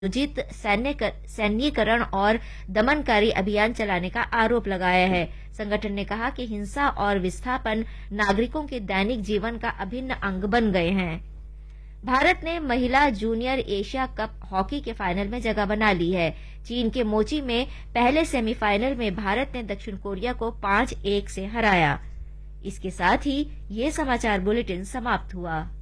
आयोजित सैन्यीकरण और दमनकारी अभियान चलाने का आरोप लगाया है। संगठन ने कहा कि हिंसा और विस्थापन नागरिकों के दैनिक जीवन का अभिन्न अंग बन गए हैं। भारत ने महिला जूनियर एशिया कप हॉकी के फाइनल में जगह बना ली है। चीन के मोची में पहले सेमीफाइनल में भारत ने दक्षिण कोरिया को 5-1 से हराया। इसके साथ ही ये समाचार बुलेटिन समाप्त हुआ।